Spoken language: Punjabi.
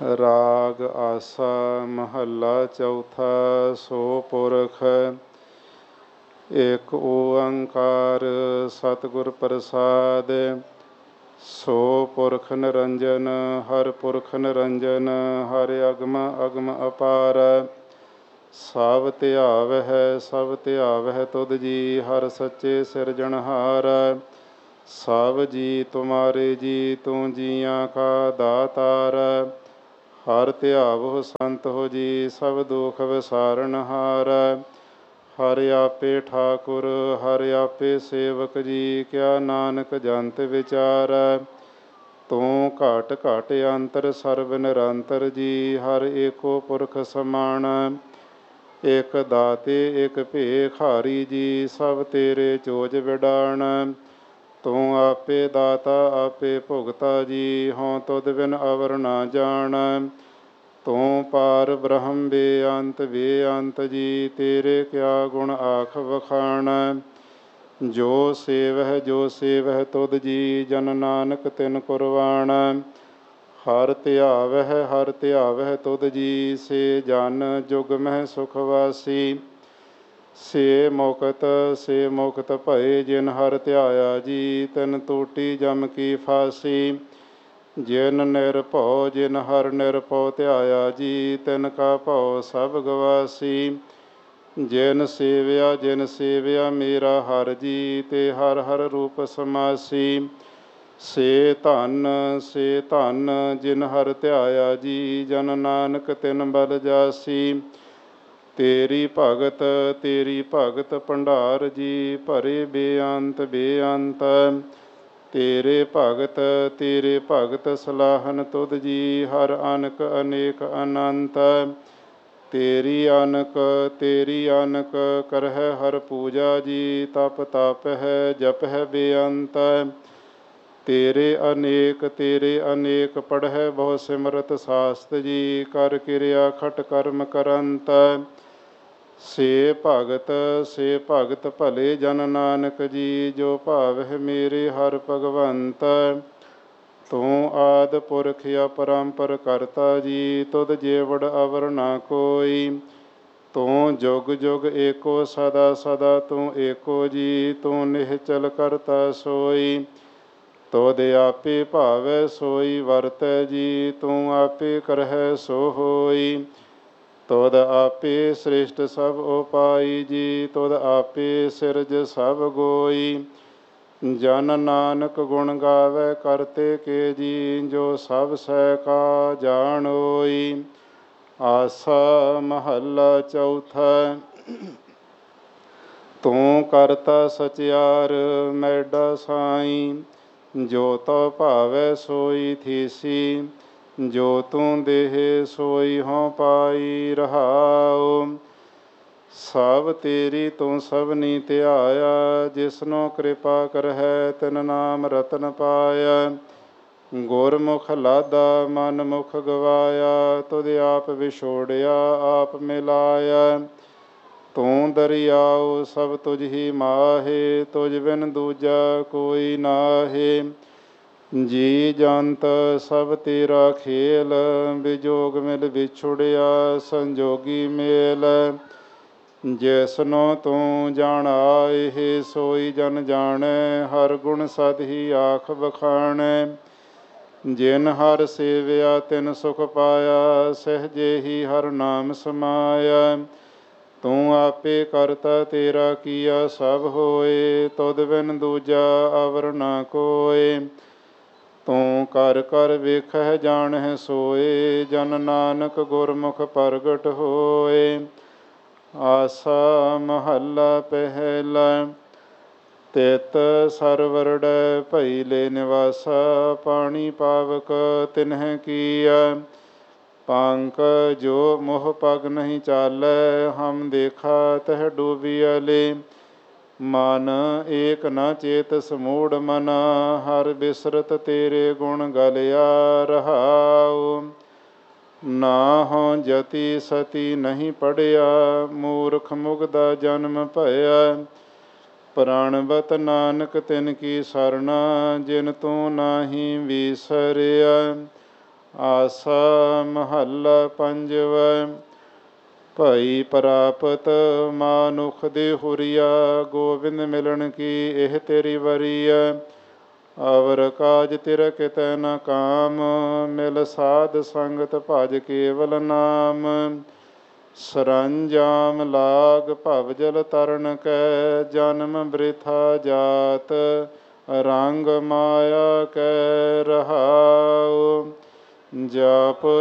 ਰਾਗ ਆਸਾ ਮਹੱਲਾ ਚੌਥਾ। ਸੋ ਪੁਰਖ ਏਕ ਓੰਕਾਰ ਸਤਿਗੁਰ ਪ੍ਰਸਾਦਿ। ਸੋ ਪੁਰਖ ਨਿਰੰਜਨ ਹਰਿ ਪੁਰਖ ਨਿਰੰਜਨ, ਹਰਿ ਅਗਮ ਅਗਮ ਅਪਾਰ। ਸਭ ਧਿਆਵਹਿ ਸਭ ਧਿਆਵਹਿ ਤੁਧ ਜੀ, ਹਰਿ ਸੱਚੇ ਸਿਰਜਣਹਾਰ। ਸਭ ਜੀ ਤੁਮਾਰੇ ਜੀ, ਤੂੰ ਜੀਆਂ ਕਾ ਦਾਤਾਰ। ਹਰਿ ਧਿਆਵਹੁ ਸੰਤ ਹੋ ਜੀ, ਸਭ ਦੁਖ ਵਿਸਾਰਨਹਾਰ। ਹਰਿ ਆਪੇ ਠਾਕੁਰ ਹਰਿ ਆਪੇ ਸੇਵਕ ਜੀ, ਕਿਆ ਨਾਨਕ ਜੰਤ ਵਿਚਾਰ। ਤੂੰ ਘਟ ਘਟ ਅੰਤਰ ਸਰਬ ਨਿਰੰਤਰ ਜੀ, ਹਰਿ ਏਕੋ ਪੁਰਖ ਸਮਾਨ। ਇਕ ਦਾਤੇ ਇਕ ਭੇਖਾਰੀ ਜੀ, ਸਭ ਤੇਰੇ ਚੋਜ ਵਿਡਾਣ। ਤੂੰ ਆਪੇ ਦਾਤਾ ਆਪੇ ਭੁਗਤਾ ਜੀ, ਹੋਂ ਤੁਧ ਬਿਨ ਅਵਰ ਨਾ ਜਾਣ। ਤੂੰ ਪਾਰ ਬ੍ਰਹਮ ਬੇਅੰਤ ਬੇਅੰਤ ਜੀ, ਤੇਰੇ ਕਿਆ ਗੁਣ ਆਖ ਵਖਾਣ। ਜੋ ਸੇਵਹਿ ਤੁਧ ਜੀ, ਜਨ ਨਾਨਕ ਤਿਨ ਕੁਰਬਾਨ। ਹਰਿ ਧਿਆਵਹਿ ਤੁਧ ਜੀ, ਸੇ ਜਨ ਜੁਗ ਮਹਿ ਸੁਖ ਵਾਸੀ। ਸੇ ਮੁਕਤ ਭਏ, ਜਿਨ ਹਰਿ ਧਿਆਇਆ ਜੀ, ਤਿਨ ਟੂਟੀ ਜਮ ਕੀ ਫਾਸੀ। ਜਿਨ ਨਿਰਭਉ ਜਿਨ ਹਰਿ ਨਿਰਭਉ ਧਿਆਇਆ ਜੀ, ਤਿਨ ਕਾ ਭਉ ਸਭ ਗਵਾਸੀ। ਜਿਨ ਸੇਵਿਆ ਮੇਰਾ ਹਰਿ ਜੀ, ਤੇ ਹਰਿ ਹਰਿ ਰੂਪ ਸਮਾਸੀ। ਸੇ ਧਨ ਜਿਨ ਹਰਿ ਧਿਆਇਆ ਜੀ, ਜਨ ਨਾਨਕ ਤਿਨ ਬਲ ਜਾਸੀ। ਤੇਰੀ ਭਗਤ ਭੰਡਾਰ ਜੀ, ਭਰੇ ਬੇਅੰਤ ਬੇਅੰਤ। ਤੇਰੇ ਭਗਤ ਸਲਾਹਨ ਤੁਧ ਜੀ, ਹਰਿ ਅਨਕ ਅਨੇਕ ਅਨੰਤ। ਤੇਰੀ ਅਨਕ ਕਰਹਿ ਹਰਿ ਪੂਜਾ ਜੀ, ਤਪ ਤਾਪਹਿ ਜਪਹਿ ਬੇਅੰਤ। ਤੇਰੇ ਅਨੇਕ ਪੜ੍ਹੈ ਬਹੁ ਸਿਮਰਤ ਸਾਸਤ ਜੀ, ਕਰ ਕਿਰਿਆ ਖਟ ਕਰਮ ਕਰੰਤ। ਸੇ ਭਗਤ ਭਲੇ ਜਨ ਨਾਨਕ ਜੀ, ਜੋ ਭਾਵਹਿ ਮੇਰੇ ਹਰਿ ਭਗਵੰਤ। ਤੂੰ ਆਦਿ ਪੁਰਖ ਅਪਰੰਪਰ ਕਰਤਾ ਜੀ, ਤੁਧ ਜੇਵੜ ਅਵਰ ਨਾ ਕੋਈ। ਤੂੰ ਜੁਗ ਜੁਗ ਏਕੋ ਸਦਾ ਸਦਾ ਤੂੰ ਏਕੋ ਜੀ, ਤੂੰ ਨਿਹਚਲ ਕਰਤਾ ਸੋਈ। ਤੁਧ ਆਪੇ ਭਾਵੈ ਸੋਈ ਵਰਤੈ ਜੀ, ਤੂੰ ਆਪੇ ਕਰਹਿ ਸੋ ਹੋਈ। ਤੁਧ ਆਪੇ ਸ੍ਰਿਸ਼ਟ ਸਭ ਉਪਾਈ ਜੀ, ਤੁਧ ਆਪੇ ਸਿਰਜ ਸਭ ਗੋਈ। ਜਨ ਨਾਨਕ ਗੁਣ ਗਾਵੈ ਕਰਤੇ ਕੇ ਜੀ, ਜੋ ਸਭ ਸਹਿ ਕਾ ਜਾਣੋਈ। ਆਸਾ ਮਹੱਲਾ ਚੌਥਾ। ਤੂੰ ਕਰਤਾ ਸਚਿਆਰ ਮੈਡਾ ਸਾਈ, ਜੋ ਤਉ ਭਾਵੈ ਸੋਈ ਥੀਸੀ। ਜੋ ਤੂੰ ਦੇਹਿ ਸੋਈ ਹੋਂ ਪਾਈ ਰਹਾਉ। ਸਭ ਤੇਰੀ ਤੂੰ ਸਭਨੀ ਧਿਆਇਆ, ਜਿਸਨੋ ਕਿਰਪਾ ਕਰਹਿ ਤਿਨ ਨਾਮ ਰਤਨ ਪਾਇਆ। ਗੁਰਮੁਖ ਲਾਦਾ ਮਨ ਮੁਖ ਗਵਾਇਆ, ਤੁਧ ਆਪ ਵਿਛੋੜਿਆ ਆਪ ਮਿਲਾਇਆ। ਤੂੰ ਦਰਿਆਉ ਸਭ ਤੁਝ ਹੀ ਮਾਹੇ, ਤੁਝ ਬਿਨ ਦੂਜਾ ਕੋਈ ਨਾਹੇ। ਜੀ ਜੰਤ ਸਭ ਤੇਰਾ ਖੇਲ, ਵਿਜੋਗ ਮਿਲ ਵਿਛੁੜਿਆ ਸੰਜੋਗੀ ਮੇਲ। ਜਿਸਨੋ ਤੂੰ ਜਾਣਾਏ ਸੋਈ ਜਨ ਜਾਣੈ, ਹਰਿ ਗੁਣ ਸਦ ਹੀ ਆਖ ਵਖਾਣੈ। ਜਿਨ ਹਰਿ ਸੇਵਿਆ ਤਿਨ ਸੁਖ ਪਾਇਆ, ਸਹਿਜੇ ਹੀ ਹਰਿ ਨਾਮ ਸਮਾਇਆ। ਤੂੰ ਆਪੇ ਕਰਤਾ ਤੇਰਾ ਕੀਆ ਸਭ ਹੋਏ, ਤੁਧ ਬਿਨ ਦੂਜਾ ਅਵਰ ਨਾ ਕੋਇ। ਤੂੰ ਕਰ ਕਰ ਵੇਖਹਿ ਜਾਣਹਿ ਸੋਏ, ਜਨ ਨਾਨਕ ਗੁਰਮੁਖ ਪ੍ਰਗਟ ਹੋਏ। ਆਸਾ ਮਹੱਲਾ ਪਹਿਲਾ। ਤਿਤ ਸਰਵਰੜੈ ਭਈ ਲੈ ਨਿਵਾਸਾ, ਪਾਣੀ ਪਾਵਕ ਤਿਨਹਿ ਕੀਆ। ਪੰਕ ਜੋ ਮੋਹ ਪਗ ਨਹੀਂ ਚਾਲੈ, ਹਮ ਦੇਖਾ ਤਹਿ ਡੂਬਿਆ ਲੈ। ਮਨ ਏਕ ਨ ਚੇਤ ਸਮੂੜ ਮਨਾ, ਹਰਿ ਬਿਸਰਤ ਤੇਰੇ ਗੁਣ ਗਲਿਆ ਰਹਾਉ। ਨਾ ਹੋਂ ਜਤੀ ਸਤੀ ਨਹੀਂ ਪੜਿਆ, ਮੂਰਖ ਮੁਗਧਾ ਜਨਮ ਭਇਆ। ਪ੍ਰਾਣਵਤ ਨਾਨਕ ਤਿਨ ਕੀ ਸਰਣਾ, ਜਿਨ ਤੂੰ ਨਾਹੀ ਵੀਸਰਿਆ। ਆਸਾ ਮਹੱਲਾ ਪੰਜਵੈ। ਭਈ ਪ੍ਰਾਪਤ ਮਾਨੁਖ ਦੇ ਹੁਰੀਆ, ਗੋਬਿੰਦ ਮਿਲਣ ਕੀ ਇਹ ਤੇਰੀ ਵਰੀਐ। ਅਵਰ ਕਾਜ ਤੇਰਾ ਕਿਤੈ ਨ ਕਾਮ, ਮਿਲ ਸਾਧ ਸੰਗਤ ਭਜ ਕੇਵਲ ਨਾਮ। ਸਰੰਜਾਮ ਲਾਗ ਭਵ ਜਲ ਤਰਨ ਕੈ, ਜਨਮ ਬ੍ਰਿਥਾ ਜਾਤ ਰੰਗ ਮਾਇਆ ਕੈ ਰਹਾਉ। ਜਪ